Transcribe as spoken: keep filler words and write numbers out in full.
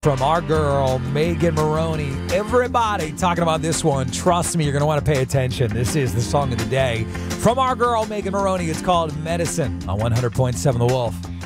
From our girl, Megan Moroney. Everybody talking about this one. Trust me, you're going to want to pay attention. This is the song of the day. From our girl, Megan Moroney. It's called Medicine on one hundred point seven The Wolf.